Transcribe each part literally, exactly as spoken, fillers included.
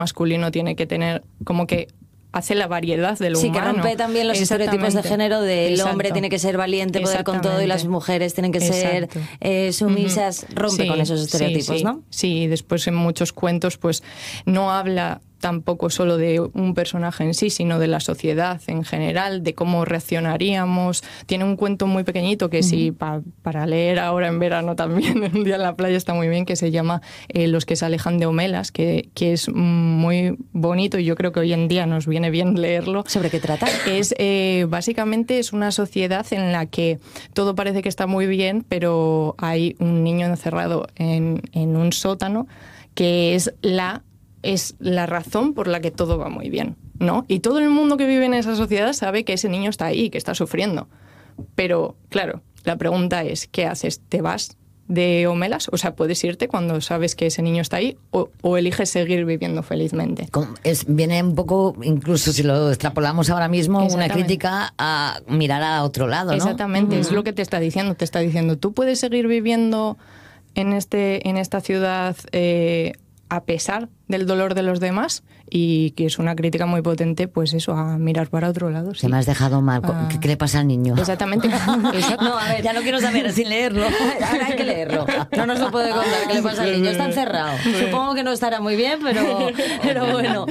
masculino tiene que tener, como que hace la variedad de lo sí, humano. Sí, que rompe también los estereotipos de género del Exacto. hombre tiene que ser valiente, poder con todo, y las mujeres tienen que Exacto. ser eh, sumisas. Uh-huh. Rompe sí, con esos estereotipos, sí, sí. ¿no? Sí, y después en muchos cuentos pues no habla tampoco solo de un personaje en sí, sino de la sociedad en general, de cómo reaccionaríamos. Tiene un cuento muy pequeñito que uh-huh. sí, pa, para leer ahora en verano también, un día en la playa está muy bien, que se llama eh, Los que se alejan de Homelas, que, que es muy bonito y yo creo que hoy en día nos viene bien leerlo. ¿Sobre qué trata? Es eh, básicamente es una sociedad en la que todo parece que está muy bien, pero hay un niño encerrado en, en un sótano que es la es la razón por la que todo va muy bien, ¿no? Y todo el mundo que vive en esa sociedad sabe que ese niño está ahí, que está sufriendo. Pero, claro, la pregunta es, ¿qué haces? ¿Te vas de Homelas? O sea, ¿puedes irte cuando sabes que ese niño está ahí o, o eliges seguir viviendo felizmente? Es, viene un poco, incluso si lo extrapolamos ahora mismo, una crítica a mirar a otro lado, ¿no? Exactamente, uh-huh. es lo que te está diciendo. Te está diciendo, tú puedes seguir viviendo en, este, en esta ciudad eh, a pesar del dolor de los demás, y que es una crítica muy potente, pues eso, a mirar para otro lado. Sí. Que me has dejado mal. Ah. ¿Qué, ¿Qué le pasa al niño? Exactamente. Exacto. No, a ver, ya no quiero saber sin leerlo. Ahora hay que leerlo. No nos lo puede contar qué le pasa al niño. Está encerrado. Supongo que no estará muy bien, pero, pero bueno.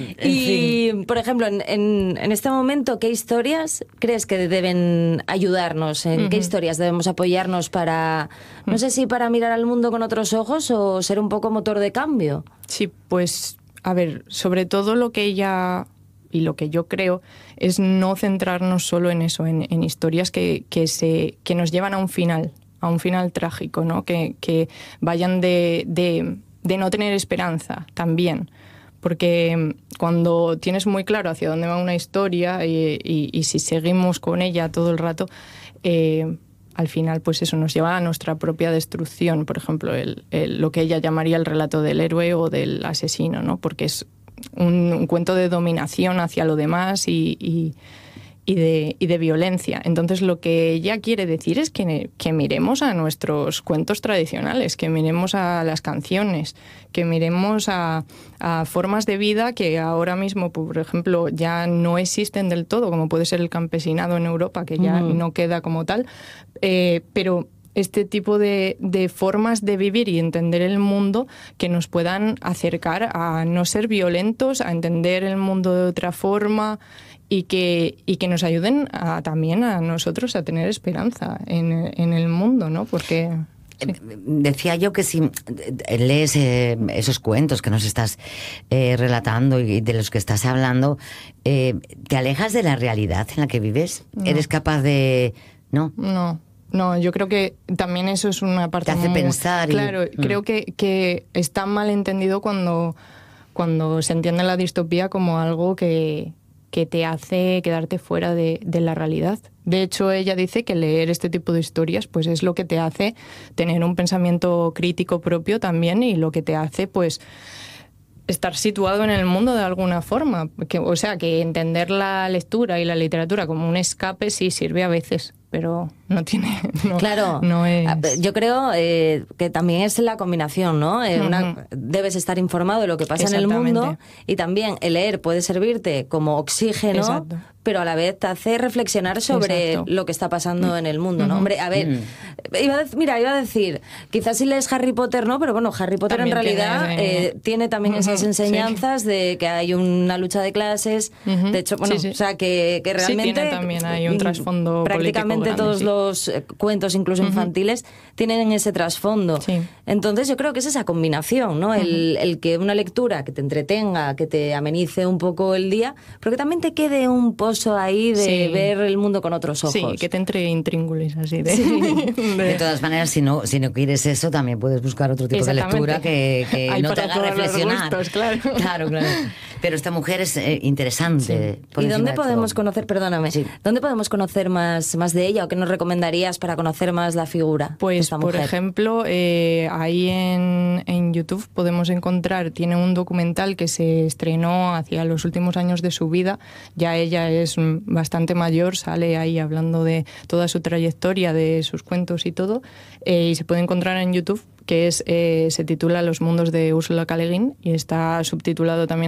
Y, por ejemplo, en, en, en este momento, ¿qué historias crees que deben ayudarnos? ¿En uh-huh. qué historias debemos apoyarnos para, no sé si para mirar al mundo con otros ojos o ser un poco motor de cambio? Sí, pues, a ver, sobre todo lo que ella y lo que yo creo es no centrarnos solo en eso, en, en historias que, que, se, que nos llevan a un final, a un final trágico, ¿no? Que, que vayan de, de, de no tener esperanza también. Porque cuando tienes muy claro hacia dónde va una historia y, y, y si seguimos con ella todo el rato, eh, al final, pues eso nos lleva a nuestra propia destrucción. Por ejemplo, el, el, lo que ella llamaría el relato del héroe o del asesino, ¿no? Porque es un, un cuento de dominación hacia lo demás y, y, y, de, y de violencia. Entonces, lo que ella quiere decir es que, que miremos a nuestros cuentos tradicionales, que miremos a las canciones, que miremos a, a formas de vida que ahora mismo, por ejemplo, ya no existen del todo, como puede ser el campesinado en Europa, que ya uh-huh. no queda como tal, eh, pero este tipo de, de formas de vivir y entender el mundo que nos puedan acercar a no ser violentos, a entender el mundo de otra forma y que, y que nos ayuden a, también a nosotros a tener esperanza en, en el mundo, ¿no? Porque... Sí. Decía yo que si lees eh, esos cuentos que nos estás eh, relatando y de los que estás hablando, eh, ¿te alejas de la realidad en la que vives? No. ¿Eres capaz de...? No. No. No, yo creo que también eso es una parte... Te hace muy, pensar. Y, claro, mm. creo que, que está mal entendido cuando, cuando se entiende la distopía como algo que, que te hace quedarte fuera de, de la realidad. De hecho, ella dice que leer este tipo de historias pues es lo que te hace tener un pensamiento crítico propio también y lo que te hace pues estar situado en el mundo de alguna forma. Que, o sea, que entender la lectura y la literatura como un escape sí sirve a veces, pero no tiene... No, claro, no es... yo creo eh, que también es la combinación, ¿no? Eh, una, uh-huh. Debes estar informado de lo que pasa en el mundo y también el leer puede servirte como oxígeno, Exacto. pero a la vez te hace reflexionar sobre Exacto. lo que está pasando en el mundo, ¿no? Uh-huh. Hombre, a ver, uh-huh. iba a, mira, iba a decir, quizás si lees Harry Potter, ¿no? Pero bueno, Harry Potter también en realidad tiene, eh, tiene también uh-huh. esas enseñanzas sí. de que hay una lucha de clases, uh-huh. de hecho, bueno, sí, sí. o sea, que, que realmente... Sí, tiene también hay un trasfondo prácticamente grande, todos sí. los eh, cuentos, incluso uh-huh. infantiles, tienen ese trasfondo. Sí. Entonces yo creo que es esa combinación, ¿no? Uh-huh. El, el que una lectura que te entretenga, que te amenice un poco el día, pero que también te quede un pozo ahí de sí. ver el mundo con otros ojos. Sí, que te entre intríngulis así. De, sí. de... de todas maneras, si no, si no quieres eso, también puedes buscar otro tipo de lectura que, que no te haga reflexionar. Gustos, claro. Claro, claro. Pero esta mujer es eh, interesante. Sí. ¿Y dónde podemos conocer, perdóname, sí. dónde podemos conocer más, más de ella o qué nos recomendarías para conocer más la figura pues, de esta mujer? Por ejemplo, eh, ahí en, en YouTube podemos encontrar, tiene un documental que se estrenó hacia los últimos años de su vida. Ya ella es bastante mayor, sale ahí hablando de toda su trayectoria, de sus cuentos y todo, eh, y se puede encontrar en YouTube, que es eh, se titula Los mundos de Ursula K. Le Guin y está subtitulado también